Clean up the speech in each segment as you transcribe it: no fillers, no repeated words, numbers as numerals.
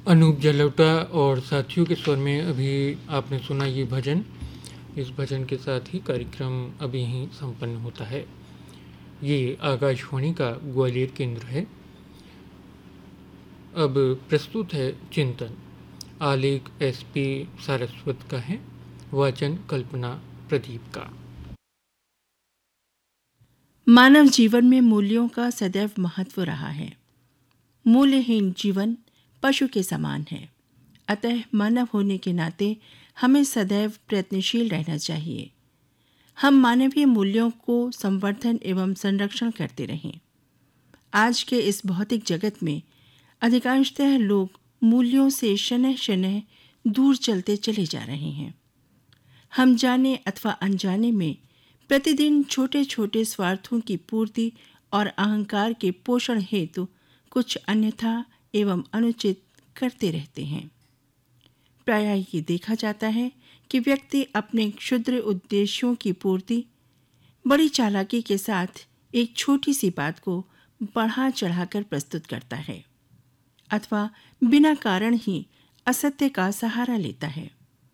अनूप जलोटा और साथियों के स्वर में अभी आपने सुना ये भजन। इस भजन के साथ ही कार्यक्रम अभी यहीं संपन्न होता है। ये आकाशवाणी का ग्वालियर केंद्र है। अब प्रस्तुत है चिंतन। आलेख SP सारस्वत का है, वाचन कल्पना प्रदीप का। मानव जीवन में मूल्यों का सदैव महत्व रहा है। मूल्यहीन जीवन पशु के समान है। अतः मानव होने के नाते हमें सदैव प्रयत्नशील रहना चाहिए। हम मानवीय मूल्यों को संवर्धन एवं संरक्षण करते रहें। आज के इस भौतिक जगत में अधिकांशतः लोग मूल्यों से शनह शनह दूर चलते चले जा रहे हैं। हम जाने अथवा अनजाने में प्रतिदिन छोटे छोटे स्वार्थों की पूर्ति और अहंकार के पोषण हेतु कुछ अन्यथा एवं अनुचित करते रहते हैं। प्रायः ये देखा जाता है कि व्यक्ति अपने क्षुद्र उद्देश्यों की पूर्ति बड़ी चालाकी के साथ एक छोटी सी बात को बढ़ा चढ़ाकर प्रस्तुत करता है अथवा बिना कारण ही असत्य का सहारा लेता है।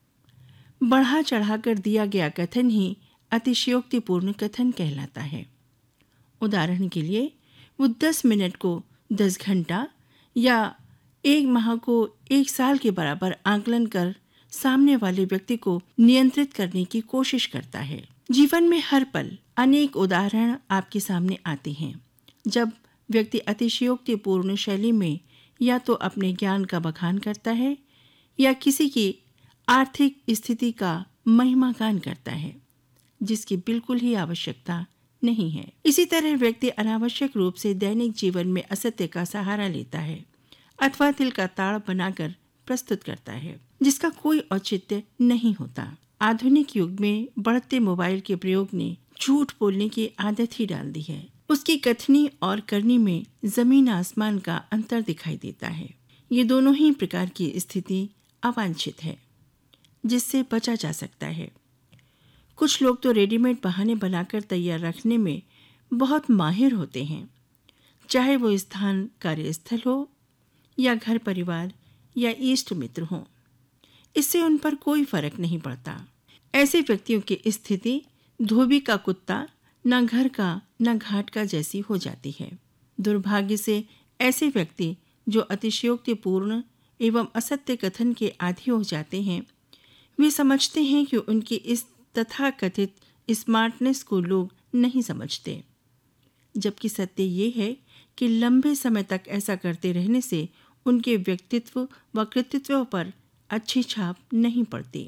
बढ़ा चढ़ाकर दिया गया कथन ही अतिशयोक्तिपूर्ण कथन कहलाता है। उदाहरण के लिए वो 10 मिनट को 10 घंटा या 1 माह को 1 साल के बराबर आकलन कर सामने वाले व्यक्ति को नियंत्रित करने की कोशिश करता है। जीवन में हर पल अनेक उदाहरण आपके सामने आते हैं जब व्यक्ति अतिशयोक्तिपूर्ण शैली में या तो अपने ज्ञान का बखान करता है या किसी की आर्थिक स्थिति का महिमागान करता है जिसकी बिल्कुल ही आवश्यकता नहीं है। इसी तरह व्यक्ति अनावश्यक रूप से दैनिक जीवन में असत्य का सहारा लेता है अथवा तिल का ताड़ बनाकर प्रस्तुत करता है जिसका कोई औचित्य नहीं होता। आधुनिक युग में बढ़ते मोबाइल के प्रयोग ने झूठ बोलने की आदत ही डाल दी है। उसकी कथनी और करनी में जमीन आसमान का अंतर दिखाई देता है। ये दोनों ही प्रकार की स्थिति अवांछित है जिससे बचा जा सकता है। कुछ लोग तो रेडीमेड बहाने बनाकर तैयार रखने में बहुत माहिर होते हैं, चाहे वो स्थान कार्यस्थल हो या घर परिवार या इष्ट मित्र हो। इससे उन पर कोई फर्क नहीं पड़ता। ऐसे व्यक्तियों की स्थिति धोबी का कुत्ता न घर का न घाट का जैसी हो जाती है। दुर्भाग्य से ऐसे व्यक्ति जो अतिशयोक्तिपूर्ण एवं असत्य कथन के आदी हो जाते हैं, वे समझते हैं कि उनकी इस तथाकथित स्मार्टनेस को लोग नहीं समझते, जबकि सत्य ये है कि लंबे समय तक ऐसा करते रहने से उनके व्यक्तित्व व कृतित्व पर अच्छी छाप नहीं पड़ती।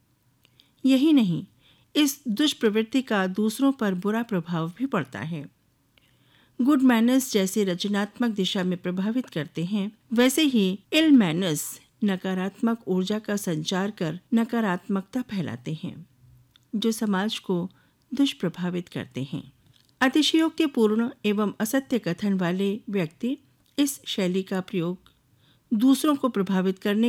यही नहीं, इस दुष्प्रवृत्ति का दूसरों पर बुरा प्रभाव भी पड़ता है। गुड मैनर्स जैसे रचनात्मक दिशा में प्रभावित करते हैं, वैसे ही इल मैनर्स नकारात्मक ऊर्जा का संचार कर नकारात्मकता फैलाते हैं जो समाज को दुष्प्रभावित करते हैं। अतिशयोक्तिपूर्ण एवं असत्य कथन वाले व्यक्ति इस शैली का प्रयोग दूसरों को प्रभावित करने